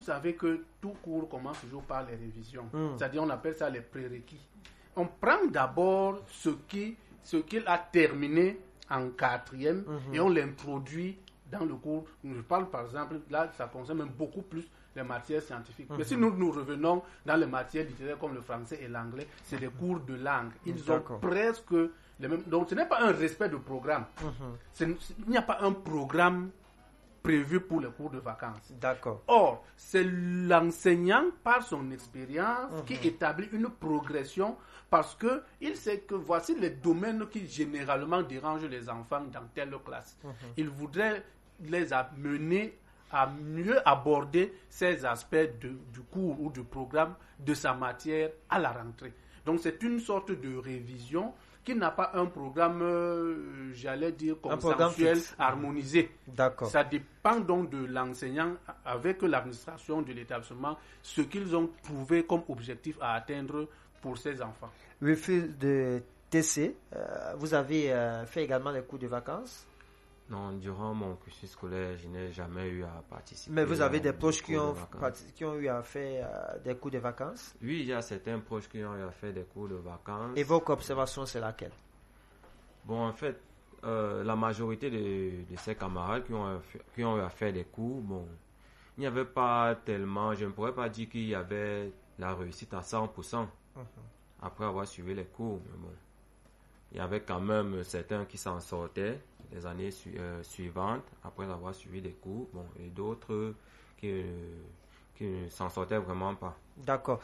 savez que tout cours commence toujours par les révisions. C'est-à-dire, on appelle ça les prérequis. On prend d'abord ce qu'il a terminé en 4e et on l'introduit dans le cours. Je parle par exemple, là, ça concerne même beaucoup plus les matières scientifiques. Mais si nous revenons dans les matières littéraires comme le français et l'anglais, c'est des cours de langue. Ils ont presque les mêmes. Donc, ce n'est pas un respect de programme. Il n'y a pas un programme prévu pour les cours de vacances. D'accord. Or, c'est l'enseignant, par son expérience, qui établit une progression parce qu'il sait que voici les domaines qui généralement dérangent les enfants dans telle classe. Il voudrait les amener à mieux aborder ces aspects du cours ou du programme de sa matière à la rentrée. Donc, c'est une sorte de révision qui n'a pas un programme, j'allais dire, consensuel, harmonisé. D'accord. Ça dépend donc de l'enseignant avec l'administration de l'établissement, ce qu'ils ont trouvé comme objectif à atteindre pour ces enfants. Wilfried de TC, vous avez fait également les cours de vacances? Non, durant mon cursus scolaire, je n'ai jamais eu à participer. Mais vous avez des proches qui ont eu à faire des cours de vacances? Oui, il y a certains proches qui ont eu à faire des cours de vacances. Et votre observation, c'est laquelle? Bon, en fait, la majorité de ces camarades qui ont eu à faire des cours, bon, il n'y avait pas tellement, je ne pourrais pas dire qu'il y avait la réussite à 100% après avoir suivi les cours, mais bon. Il y avait quand même certains qui s'en sortaient les années suivantes après avoir suivi des cours, bon, et d'autres qui ne s'en sortaient vraiment pas. D'accord.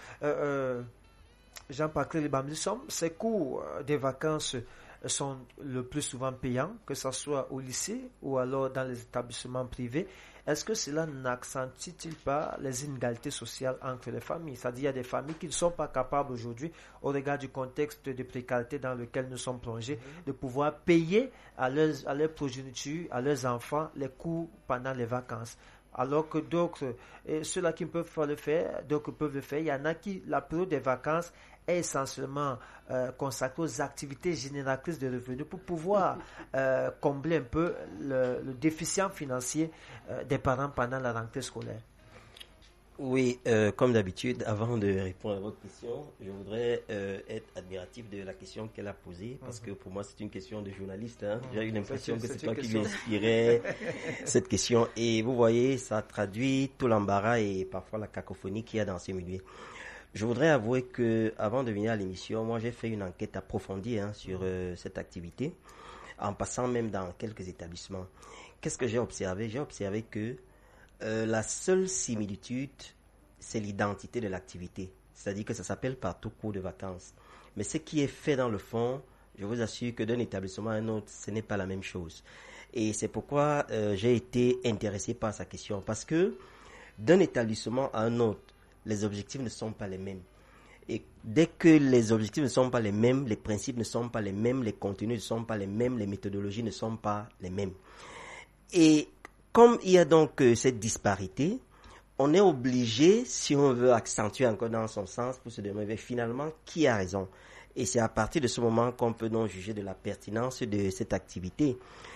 Jean-Paul Libamlissom, ces cours des vacances sont le plus souvent payants, que ce soit au lycée ou alors dans les établissements privés. Est-ce que cela n'accentue-t-il pas les inégalités sociales entre les familles? C'est-à-dire qu'il y a des familles qui ne sont pas capables aujourd'hui, au regard du contexte de précarité dans lequel nous sommes plongés, de pouvoir payer à leurs progénitures, à leurs enfants, les cours pendant les vacances. Alors que d'autres, ceux-là qui peuvent le faire, d'autres peuvent le faire. Il y en a qui, la période des vacances est essentiellement consacrée aux activités génératrices de revenus pour pouvoir combler un peu le déficit financier des parents pendant la rentrée scolaire. Oui, comme d'habitude, avant de répondre à votre question, je voudrais être admiratif de la question qu'elle a posée, parce que pour moi, c'est une question de journaliste. J'ai eu l'impression que c'est toi qui lui inspirais cette question. Et vous voyez, ça traduit tout l'embarras et parfois la cacophonie qu'il y a dans ce milieu. Je voudrais avouer que avant de venir à l'émission, moi, j'ai fait une enquête approfondie sur cette activité, en passant même dans quelques établissements. Qu'est-ce que j'ai observé? J'ai observé que la seule similitude, c'est l'identité de l'activité. C'est-à-dire que ça s'appelle partout cours de vacances. Mais ce qui est fait dans le fond, je vous assure que d'un établissement à un autre, ce n'est pas la même chose. Et c'est pourquoi j'ai été intéressé par sa question. Parce que d'un établissement à un autre, les objectifs ne sont pas les mêmes. Et dès que les objectifs ne sont pas les mêmes, les principes ne sont pas les mêmes, les contenus ne sont pas les mêmes, les méthodologies ne sont pas les mêmes. Et comme il y a donc cette disparité, on est obligé, si on veut accentuer encore dans son sens, pour se demander finalement qui a raison. Et c'est à partir de ce moment qu'on peut donc juger de la pertinence de cette activité.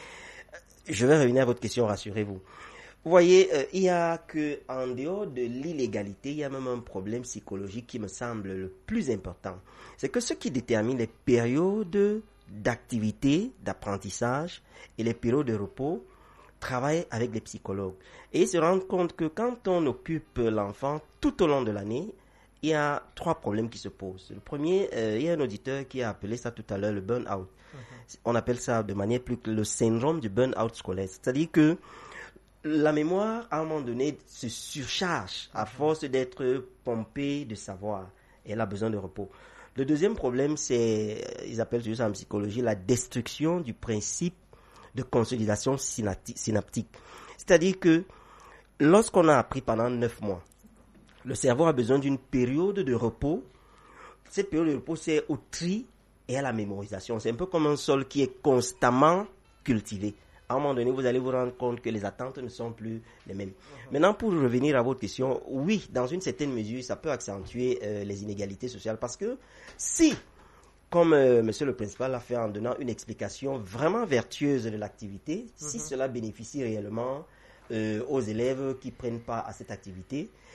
Je vais revenir à votre question, rassurez-vous. Vous voyez, il y a que en dehors de l'illégalité, il y a même un problème psychologique qui me semble le plus important. C'est que ce qui détermine les périodes d'activité, d'apprentissage et les périodes de repos, travaille avec des psychologues. Et ils se rendent compte que quand on occupe l'enfant tout au long de l'année, il y a 3 problèmes qui se posent. Le premier, il y a un auditeur qui a appelé ça tout à l'heure le burn-out. On appelle ça de manière plus que le syndrome du burn-out scolaire. C'est-à-dire que la mémoire, à un moment donné, se surcharge à force d'être pompée de savoir. Et elle a besoin de repos. Le deuxième problème, c'est, ils appellent ça en psychologie, la destruction du principe de consolidation synaptique. C'est-à-dire que lorsqu'on a appris pendant 9 mois, le cerveau a besoin d'une période de repos. Cette période de repos, c'est au tri et à la mémorisation. C'est un peu comme un sol qui est constamment cultivé. À un moment donné, vous allez vous rendre compte que les attentes ne sont plus les mêmes. Maintenant, pour revenir à votre question, oui, dans une certaine mesure, ça peut accentuer les inégalités sociales. Parce que si, comme monsieur le principal l'a fait en donnant une explication vraiment vertueuse de l'activité, si cela bénéficie réellement aux élèves qui ne prennent pas à cette activité,